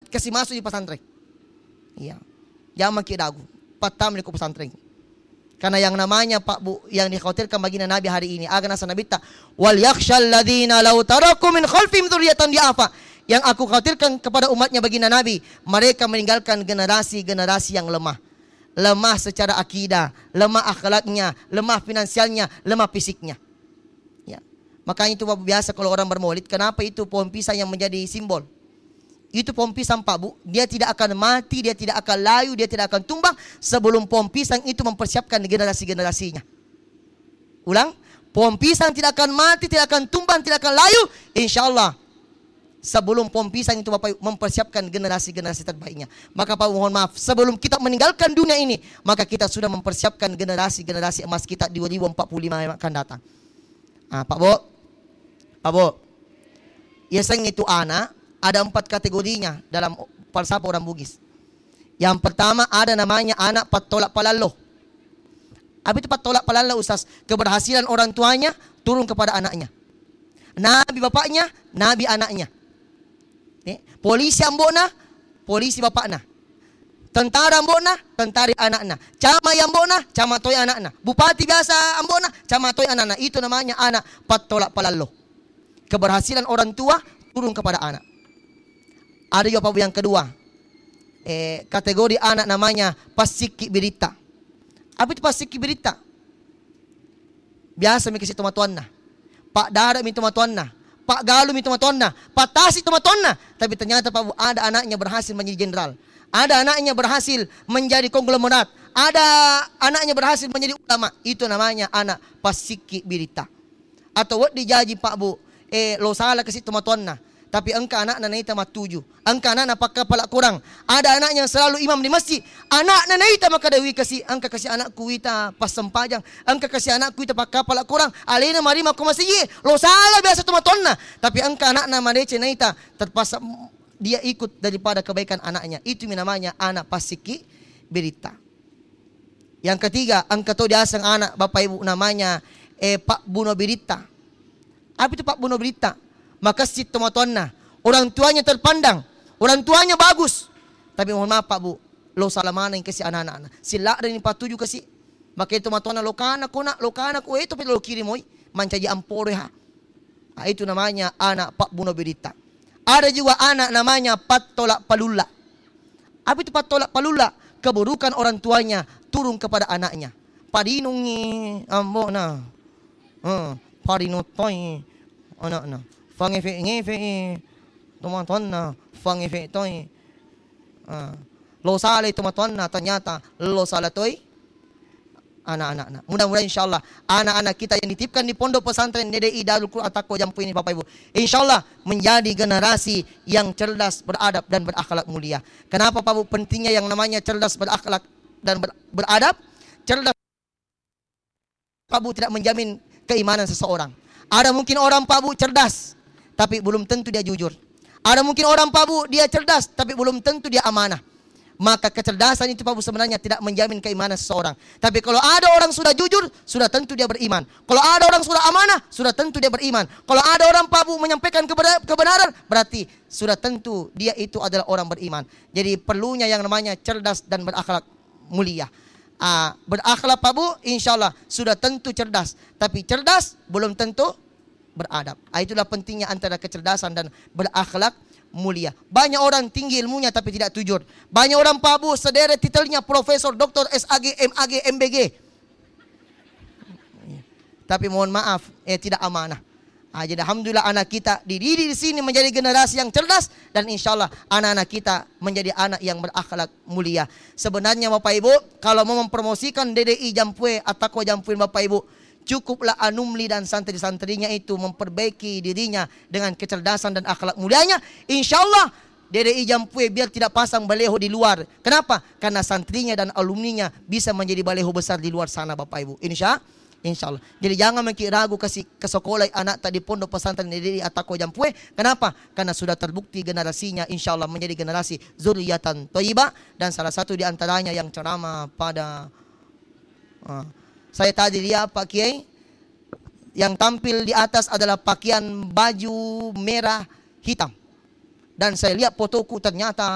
kasih masuk di pesantren. Iya. Jangan ragu. Pertama di pesantren. Karena yang namanya Pak Bu, yang dikhawatirkan baginda Nabi hari ini, agar nasa Nabi tak wal yakhshal ladzina law taraku min khalfihim dzurriyyatan di'afa. Yang aku khawatirkan kepada umatnya baginda Nabi, mereka meninggalkan generasi-generasi yang lemah. Lemah secara akidah, lemah akhlaknya, lemah finansialnya, lemah fisiknya. Ya. Makanya itu Pak Bu, biasa kalau orang bermaulid, kenapa itu pohon pisang yang menjadi simbol? Itu pohon pisang Pak Bu, dia tidak akan mati, dia tidak akan layu, dia tidak akan tumbang sebelum pohon pisang itu mempersiapkan generasi-generasinya. Ulang, pohon pisang tidak akan mati, tidak akan tumbang, tidak akan layu, insya Allah sebelum pohon pisang itu Bapak Ibu mempersiapkan generasi-generasi terbaiknya. Maka Pak mohon maaf, sebelum kita meninggalkan dunia ini, maka kita sudah mempersiapkan generasi-generasi emas kita di 2045 yang akan datang. Pak Bu, Yeseng itu anak, ada 4 kategorinya dalam falsafah orang Bugis. Yang pertama ada namanya anak patolak palalo. Apa itu patolak palalo Ustaz? Keberhasilan orang tuanya turun kepada anaknya. Nabi bapaknya, nabi anaknya. Polisi ambona, polisi bapakna. Tentara ambona, tentara anakna. Cama yang ambona, cama toy anakna. Bupati biasa ambona, cama toy anakna. Itu namanya anak patolak palalo. Keberhasilan orang tua turun kepada anak. Ada juga Pak Bu yang kedua, kategori anak namanya pasiki berita. Apa itu pasiki berita? Biasa mikir tomatuanna, Pak Dara minta tomatuanna, Pak Galuh minta tomatuanna, Pak Tasi tomatuanna. Tapi ternyata Pak Bu ada anaknya berhasil menjadi jenderal, ada anaknya berhasil menjadi konglomerat, ada anaknya berhasil menjadi ulama. Itu namanya anak pasiki berita. Atau dijaji Pak Bu, lo salah kasih tomatuanna. Tapi engkau anak nanaita matuju, engkau anak pakai palak kurang. Ada anak yang selalu imam di masjid, anak nanaita maka dewi kasih, engkau kasih anak kuita pas sempajang, engkau kasih anak kuita pakai palak kurang. Alina mari maku masih lo salah biasa tomatonna. Tapi engkau anak nama dece naita terpaksa dia ikut daripada kebaikan anaknya. Itu namanya anak pasiki berita. Yang ketiga, engkau tahu dia asang anak Bapak Ibu namanya Pak Buno Berita. Apa itu Pak Buno Berita? Maka si tomatonna, orang tuanya terpandang, orang tuanya bagus. Tapi mohon maaf Pak Bu, lo salah mana yang kasih anak-anak. Sila dan patuju kasih. Maka itu tomatonna lo kana ko itu lo kirim oi, mancaji ampore ha. Itu namanya anak Pak Buno Berita. Ada juga anak namanya patolak palula. Apa itu patolak palula? Keburukan orang tuanya turun kepada anaknya. Padinungi ambona. Parinotoi anak-anak. Fangefe tomatonna, fangefe toy. Lo salah tomatonna, ternyata lo salah toy anak-anak. Mudah-mudahan insyaallah anak-anak kita yang dititipkan di pondok pesantren DDI Darul Quran Taqwa Jampu ini Bapak Ibu, insyaallah menjadi generasi yang cerdas, beradab dan berakhlak mulia. Kenapa Pak Bu pentingnya yang namanya cerdas, berakhlak dan beradab? Cerdas Pak Bu tidak menjamin keimanan seseorang. Ada mungkin orang Pak Bu cerdas, tapi belum tentu dia jujur. Ada mungkin orang Pak Bu dia cerdas, tapi belum tentu dia amanah. Maka kecerdasan itu Pak Bu sebenarnya tidak menjamin keimanan seseorang. Tapi kalau ada orang sudah jujur, sudah tentu dia beriman. Kalau ada orang sudah amanah, sudah tentu dia beriman. Kalau ada orang Pak Bu menyampaikan kebenaran, berarti sudah tentu dia itu adalah orang beriman. Jadi perlunya yang namanya cerdas dan berakhlak mulia. Berakhlak Pak Bu, insya Allah sudah tentu cerdas. Tapi cerdas belum tentu beradab. Itulah pentingnya antara kecerdasan dan berakhlak mulia. Banyak orang tinggi ilmunya tapi tidak jujur. Banyak orang Pak Bu sederet titelnya profesor, doktor, SAG, MAG, MBG. Tapi mohon maaf, tidak amanah. Jadi alhamdulillah anak kita dididik di sini menjadi generasi yang cerdas dan insya Allah anak-anak kita menjadi anak yang berakhlak mulia. Sebenarnya Bapak Ibu, kalau mau mempromosikan DDI Jampue atau Jampuin Bapak Ibu, cukuplah anumli dan santri-santrinya itu memperbaiki dirinya dengan kecerdasan dan akhlak mulianya. Insya Allah DDI Jampue biar tidak pasang baleho di luar. Kenapa? Karena santrinya dan alumninya bisa menjadi baleho besar di luar sana Bapak Ibu. Insya Allah. Jadi jangan ragu kasih ke sekolah anak tadi pondok pesantren DDI Ataqwa Jampue. Kenapa? Karena sudah terbukti generasinya insya Allah menjadi generasi zuriyatan thayyibah. Dan salah satu di antaranya yang ceramah pada saya tadi lihat Pak Kiai yang tampil di atas adalah pakaian baju merah hitam. Dan saya lihat fotoku ternyata